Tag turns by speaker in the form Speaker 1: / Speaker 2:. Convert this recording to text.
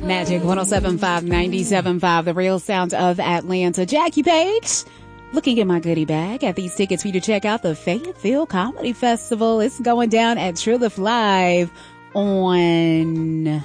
Speaker 1: Magic 107.5, 97.5, the real sound of Atlanta. Jackie Page, looking at my goodie bag at these tickets for you to check out the Fayetteville Comedy Festival. It's going down at Trilliff Live on